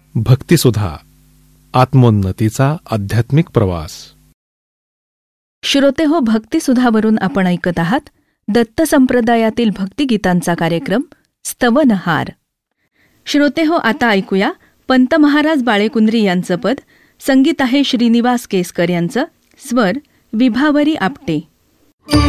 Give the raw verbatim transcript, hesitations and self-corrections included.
भक्तिसुधा, आत्मोन्नतीचा आध्यात्मिक प्रवास. श्रोते हो, भक्तिसुधावरून आपण ऐकत आहात दत्त संप्रदायातील भक्तिगीतांचा कार्यक्रम स्तवनहार. श्रोते हो, आता ऐकूया पंत महाराज बाळेकुंद्री यांचं पद. संगीत आहे श्रीनिवास केसकर यांचं. स्वर विभावरी आपटे.